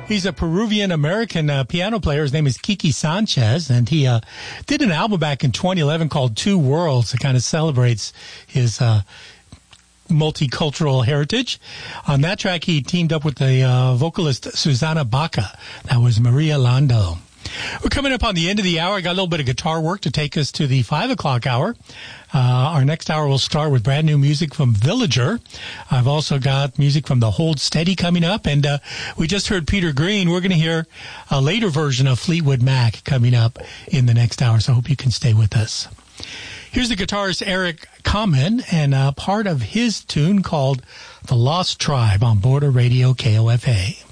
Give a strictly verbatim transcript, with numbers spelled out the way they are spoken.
He's a Peruvian-American uh, piano player. His name is Kiki Sanchez, and he uh, did an album back in twenty eleven called Two Worlds that kind of celebrates his uh, multicultural heritage. On that track, he teamed up with the uh, vocalist Susana Baca. That was Maria Lando. We're coming up on the end of the hour. I got a little bit of guitar work to take us to the five o'clock hour. Uh, our next hour will start with brand new music from Villager. I've also got music from the Hold Steady coming up. And uh, we just heard Peter Green. We're going to hear a later version of Fleetwood Mac coming up in the next hour. So I hope you can stay with us. Here's the guitarist Eric Kamen and uh, part of his tune called The Lost Tribe on Border Radio K O F A.